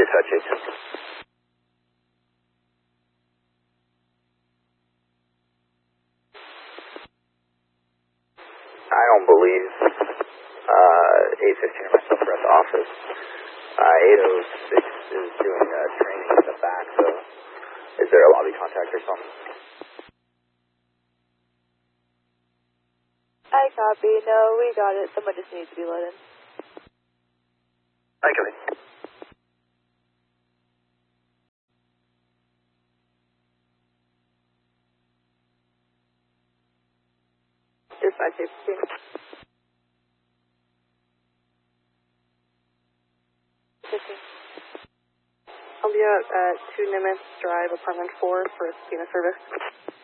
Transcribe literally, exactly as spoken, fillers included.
Dispatch agent. I don't believe uh, eight fifteen or myself are at the office. Uh, eight oh six is doing uh, training in the back, so is there a lobby contact or something? I copy. No, we got it. Someone just needs to be let in. I copy. Dispatch fifteen. fifteen. I'll be out at two Nimitz Drive, apartment four for a Sabina service.